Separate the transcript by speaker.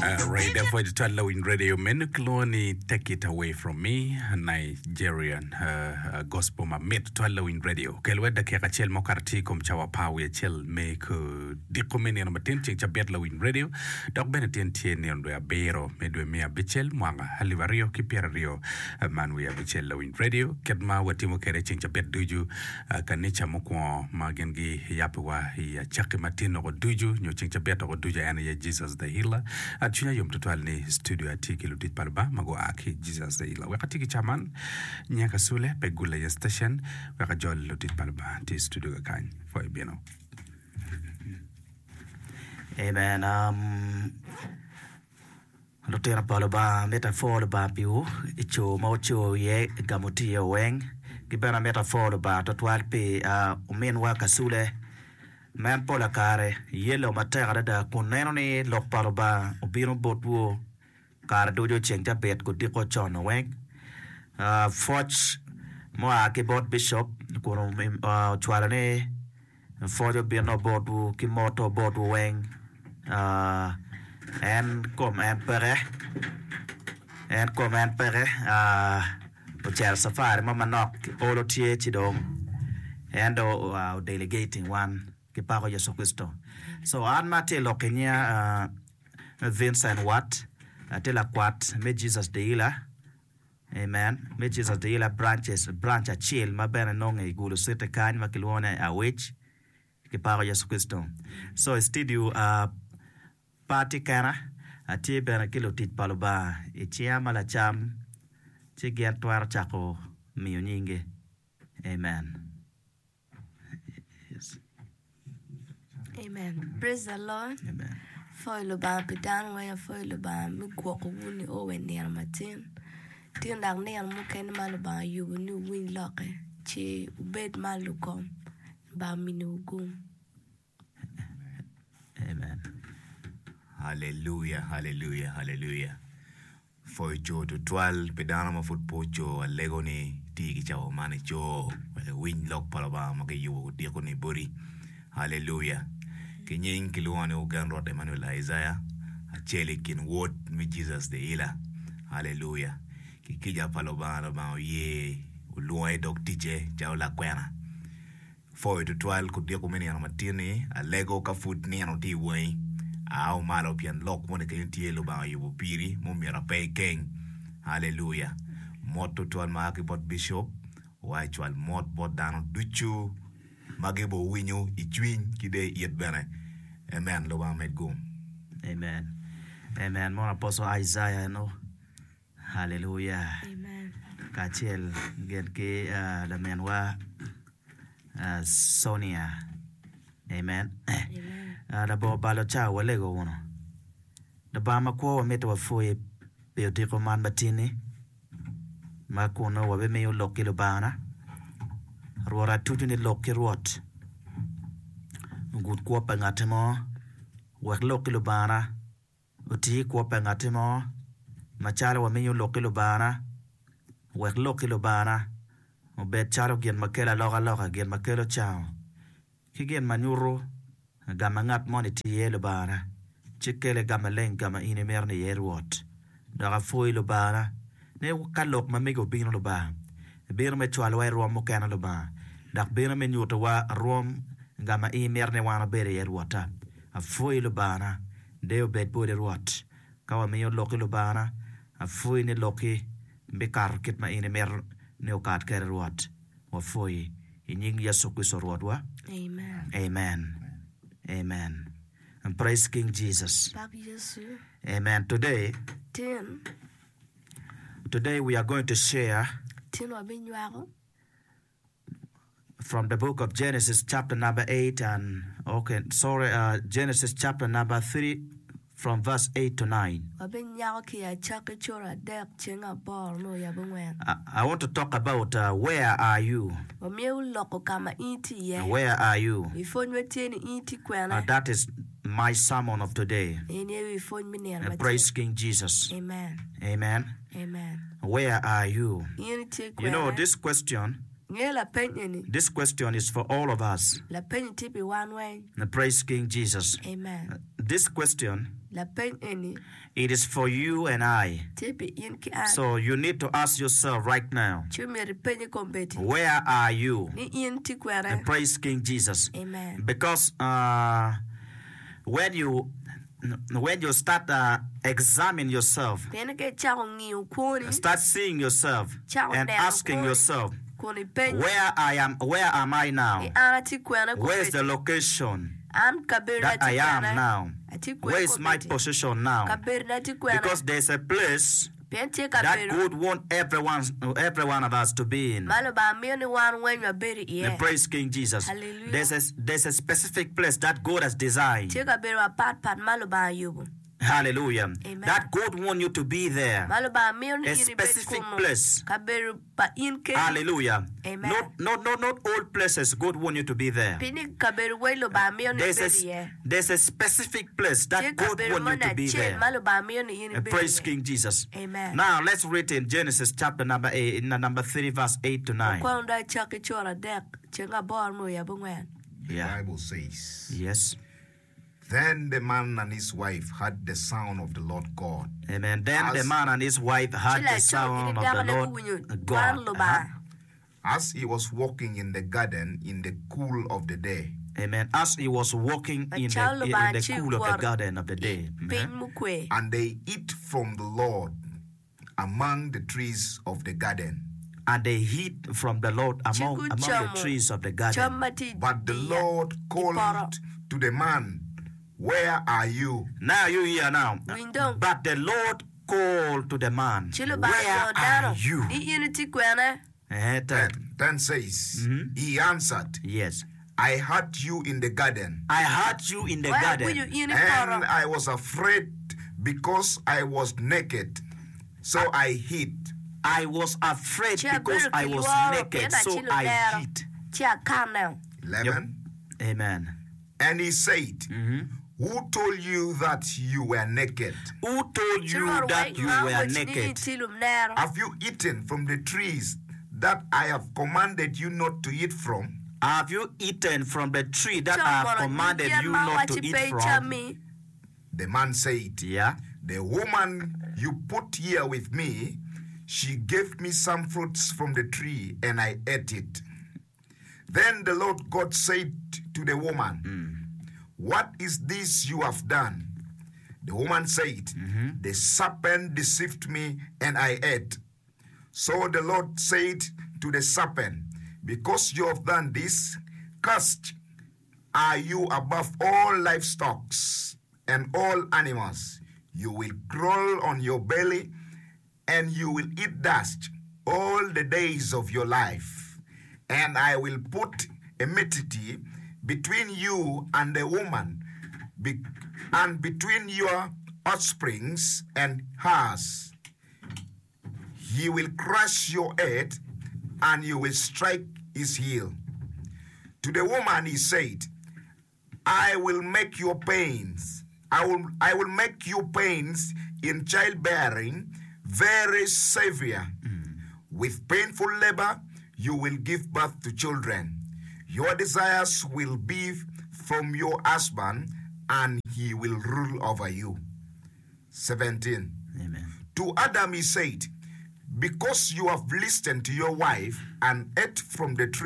Speaker 1: Radio for the Twellow in Radio Menukloni, take it away from me, Nigerian gospel ma met Twellow in Radio. Kelweda Kerachel Mokarti kom chawa power chel make dikomeni na matinti chabetlo in radio. Dog Benetin Tien on where Bero medwe mea bichel mwanga halivario kipiario man we bichel in radio. Kedma watimo kereching chabet duju kanicha mokwa magengi yapwa ya chake matino go duju nyoching chabet go duju and Jesus the healer. Chunya yom tutual ni studio atiki lutit palba mago aki Jesus the healer. Wakati kichaman nyaka sule pegula ya station waka jol lutit palba ti studio gakany for ibino.
Speaker 2: Amen. Lutera palba metaphor ba piu icho mocho ye gamuti ye weng kibana metaphor ba tutual pe umen waka sule man pola kare yelo matera da kuneno ni lok paroba obiro botwo kar dojo chengja bet ko diko chono weng forge mo ake bot bishop kono chwalane forge bino botu ki moto botu weng en kom en pere pocher safari mama nok olo tie chidong and delegating one Kipago Yesu Kristo. So an mate lokenya Vincent Watt atela kwat me Jesus de ila. Amen. Me Jesus de ila branch chill mabena nonge igulu sete kany makilwona awich Kipago Yesu Kristo. So studio party kana ati bena kilo tit paluba ichiama la cham chigian twar chako miyo nyinge. Amen.
Speaker 3: Amen. Praise the Lord.
Speaker 2: Amen.
Speaker 3: For the bar pidan where for the bar me walk wuni owen near Martin. Tin dag near muken malaba you will new win lock che bed malukom ba minugum.
Speaker 2: Amen.
Speaker 4: Hallelujah, hallelujah, hallelujah. For Joe to 12 pedana foot pocho a legoni tiki chao manicho win lock palaba make you diakoni buri. Hallelujah. Kinying kiluane ugan rot Emmanuel Isaiah achele kin word me Jesus the healer. Hallelujah. Kikija palobana ba ye uluai dok tije jao la kwena. For to 12 kudia kumeni ya matini a lego ka food ni anoti way au malo pian lock mone ka yunti yelo ba yubu piri mumira pay king. Hallelujah. Moto 12 maaki bot bishop wa chwal mot bot dano duchu magebo winyo ichwin kide yet bene. Amen. Lo ba med gum.
Speaker 2: Amen. Amen. Mon apostle Isaiah no. Hallelujah.
Speaker 3: Amen.
Speaker 2: Kachel gen ke la menwa Sonia. Amen.
Speaker 3: Amen.
Speaker 2: Da bo balo cha wale go wono. Da ba makwo meto wa foi pe tiko man batini. Makono wa be me yo lokilo bana. Ruora tuju ni loki ruot. Ngut kwa pengatimo. Wek loki lubana. Uti kwa pengatimo. Machara wa minyo loki lubana. Wek loki lubana. Ubet charo gen makela loka gen makelo chao. Kigen manyuro. Gama ngat moni tiye lubana. Chikele gama leng gama inimerne ye ruot. Daga fui lubana. Ne kalok mamigo bino lubana. Bir me chwal wa ruom mokana luba. Dak bir me nyuta wa ruom gama merne wana bere ye ruota. A fui lubana. Deo bed bode ruot. Kawa me yon loki lubana. A fui ni loki. Mbekar kit ma mer neokat kere ruot. Wa fui. Inying Yesu Kristo ruot wa.
Speaker 3: Amen.
Speaker 2: Amen. Amen. And praise King Jesus.
Speaker 3: Bab Yesu.
Speaker 2: Amen. Today we are going to share
Speaker 3: Tin wa binwago.
Speaker 2: from the book of Genesis chapter number 8 and Genesis chapter number 3 from verse 8 to 9.
Speaker 3: Wa binyago ki ya chake chora dek chenga bor no ya bungwen.
Speaker 2: I want to talk about where are you?
Speaker 3: Wa miu loko kama inti ye.
Speaker 2: Where are you?
Speaker 3: Before we tieni inti kwena.
Speaker 2: That is my sermon of today.
Speaker 3: Ene before me near.
Speaker 2: Praise King Jesus.
Speaker 3: Amen.
Speaker 2: Amen.
Speaker 3: Amen.
Speaker 2: Where are you?
Speaker 3: You
Speaker 2: know, this question This question is for all of us. Praise King Jesus.
Speaker 3: Amen.
Speaker 2: This question
Speaker 3: La pen eni.
Speaker 2: It is for you and I.
Speaker 3: Tepe yin ki a.
Speaker 2: So you need to ask yourself right now,
Speaker 3: Chumeri penye kombeti.
Speaker 2: where are you?
Speaker 3: Ni yin ti kwere.
Speaker 2: And praise King Jesus.
Speaker 3: Amen.
Speaker 2: Because when you start examine yourself,
Speaker 3: Pene ke chao ngiu kuni.
Speaker 2: start seeing yourself
Speaker 3: Chao
Speaker 2: and
Speaker 3: neo
Speaker 2: asking
Speaker 3: kuni.
Speaker 2: yourself,
Speaker 3: Kuni penye.
Speaker 2: where am I now?
Speaker 3: Ni ana ti kwere
Speaker 2: Where's the
Speaker 3: kombeti.
Speaker 2: location
Speaker 3: An kaberi na
Speaker 2: that
Speaker 3: ti
Speaker 2: I am
Speaker 3: kwere.
Speaker 2: now?
Speaker 3: Ati kwere
Speaker 2: Where is my
Speaker 3: kombeti.
Speaker 2: position now?
Speaker 3: Kaberi na ti kwere.
Speaker 2: Because there's a place
Speaker 3: Pente
Speaker 2: that
Speaker 3: kaberi.
Speaker 2: God wants every one of us to be in.
Speaker 3: Malo ba mioni wan when you beri
Speaker 2: And
Speaker 3: yeah.
Speaker 2: praise King Jesus.
Speaker 3: Hallelujah.
Speaker 2: There's a specific place that God has designed.
Speaker 3: Te kaberi wa pat malo ba yubu.
Speaker 2: Hallelujah.
Speaker 3: Amen.
Speaker 2: That God wants you to be there.
Speaker 3: Malo ba mioni
Speaker 2: A
Speaker 3: yini
Speaker 2: specific
Speaker 3: bet
Speaker 2: place.
Speaker 3: Kaberi ba inke.
Speaker 2: Hallelujah.
Speaker 3: Amen.
Speaker 2: Not all places God wants you to be there.
Speaker 3: Pini kaberi welo ba mioni beri yeah.
Speaker 2: There's a specific place that
Speaker 3: Te
Speaker 2: God
Speaker 3: kaberi
Speaker 2: wants you to
Speaker 3: mona
Speaker 2: be
Speaker 3: che
Speaker 2: there.
Speaker 3: malo ba mioni yini
Speaker 2: And
Speaker 3: beri.
Speaker 2: praise King Jesus.
Speaker 3: Amen.
Speaker 2: Now let's read in Genesis chapter number 3 verse 8 to 9.
Speaker 3: Kwa unda chaki chora dek chenga bor mo ya bungwen.
Speaker 4: The
Speaker 2: Yeah.
Speaker 4: Bible says,
Speaker 2: Yes.
Speaker 4: Then the man and his wife heard the sound of the Lord God.
Speaker 2: Amen. Then the
Speaker 4: As-
Speaker 2: man and his wife heard
Speaker 3: Chila
Speaker 2: the sound of the Lord God.
Speaker 3: lo ba.
Speaker 4: As he was walking in the garden in the cool of the day,
Speaker 2: Amen. As he was walking in the cool of the garden of the day.
Speaker 3: Pin mu kwe.
Speaker 4: and they eat from the Lord among the trees of the garden.
Speaker 2: And they hid from the Lord among the
Speaker 3: Chiku
Speaker 2: trees of the garden.
Speaker 3: Chamati.
Speaker 4: But the Lord called to the man, "Where are you?"
Speaker 2: Now you hear now.
Speaker 3: Window.
Speaker 2: But the Lord called to the man,
Speaker 3: Chilo ba
Speaker 2: where
Speaker 3: yo
Speaker 2: are
Speaker 3: daro.
Speaker 2: you?
Speaker 3: Ni yini ti kwere.
Speaker 4: Then says, he answered,
Speaker 2: Yes.
Speaker 4: "I heard you in the garden,
Speaker 2: I heard you in the
Speaker 3: Why will you
Speaker 2: garden.
Speaker 3: yini
Speaker 4: and
Speaker 3: poro?
Speaker 4: I was afraid because I was naked, so I hid."
Speaker 2: I was afraid
Speaker 3: Chia
Speaker 2: because
Speaker 3: biru
Speaker 2: I was
Speaker 3: kiliwaro,
Speaker 2: naked,
Speaker 3: pena
Speaker 2: so
Speaker 3: chilo
Speaker 2: I
Speaker 3: dero.
Speaker 2: hid.
Speaker 3: Chia kanel.
Speaker 4: 11.
Speaker 2: Amen.
Speaker 4: And he said, "Who told you that you were naked?
Speaker 2: Who told you that you were naked?
Speaker 4: Have you eaten from the trees that I have commanded you not to eat from?"
Speaker 2: Have you eaten from the tree that I have commanded you not to eat from?
Speaker 4: The man said,
Speaker 2: Yeah.
Speaker 4: "The woman you put here with me, she gave me some fruits from the tree, and I ate it." Then the Lord God said to the woman, "What is this you have done?" The woman said, "The serpent deceived me, and I ate." So the Lord said to the serpent, "Because you have done this, cursed are you above all livestock and all animals. You will crawl on your belly, and you will eat dust all the days of your life. And I will put enmity between you and the woman, and between your offsprings and hers. He will crush your head, and you will strike his heel." To the woman he said, I will make you pains in childbearing very severe. With painful labor you will give birth to children. Your desires will be from your husband, and he will rule over you. 17.
Speaker 2: Amen.
Speaker 4: To Adam he said, "Because you have listened to your wife and ate from the tree